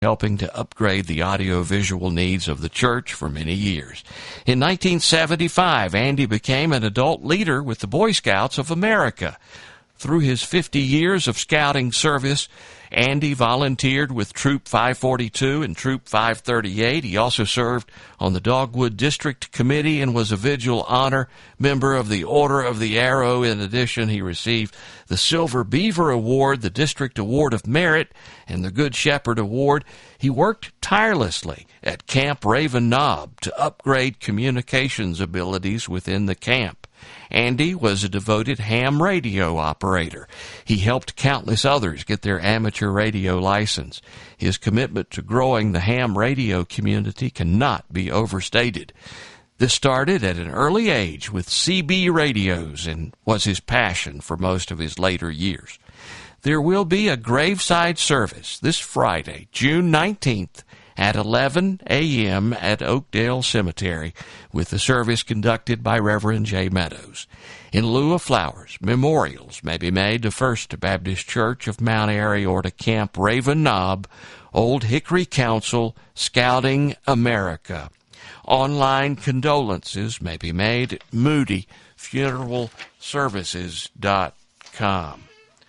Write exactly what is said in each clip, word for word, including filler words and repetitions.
helping to upgrade the audiovisual needs of the church for many years. In nineteen seventy-five, Andy became an adult leader with the Boy Scouts of America. Through his fifty years of scouting service, Andy volunteered with Troop five forty-two and Troop five thirty-eight. He also served on the Dogwood District Committee and was a Vigil Honor member of the Order of the Arrow. In addition, he received the Silver Beaver Award, the District Award of Merit, and the Good Shepherd Award. He worked tirelessly at Camp Raven Knob to upgrade communications abilities within the camp. Andy was a devoted ham radio operator. He helped countless others get their amateur radio license. His commitment to growing the ham radio community cannot be overstated. This started at an early age with C B radios and was his passion for most of his later years. There will be a graveside service this Friday, June nineteenth, at eleven a.m. at Oakdale Cemetery, with the service conducted by Reverend J. Meadows. In lieu of flowers, memorials may be made to First Baptist Church of Mount Airy or to Camp Raven Knob, Old Hickory Council, Scouting America. Online condolences may be made at moody funeral services dot com.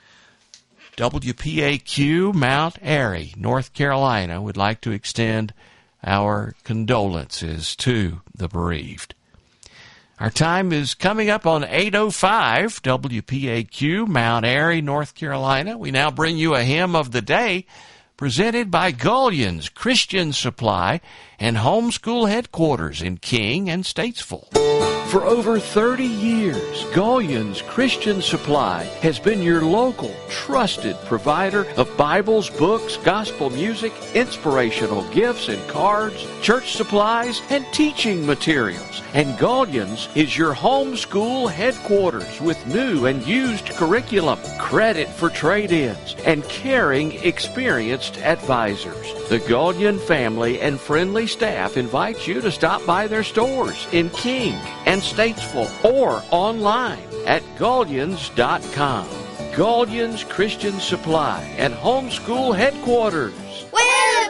W P A Q Mount Airy, North Carolina, would like to extend our condolences to the bereaved. Our time is coming up on eight oh five, W P A Q Mount Airy, North Carolina. We now bring you a hymn of the day presented by Gullion's Christian Supply and Homeschool Headquarters in King and Statesville. For over thirty years, Gullion's Christian Supply has been your local, trusted provider of Bibles, books, gospel music, inspirational gifts and cards, church supplies, and teaching materials. And Gullion's is your homeschool headquarters with new and used curriculum, credit for trade-ins, and caring, experienced advisors. The Gullion family and friendly staff invite you to stop by their stores in King and Statesville or online at Gullions dot com. Gullion's Christian Supply and Homeschool Headquarters. Where the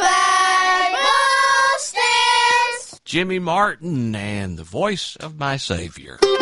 Bible stands. Jimmy Martin and the Voice of My Savior.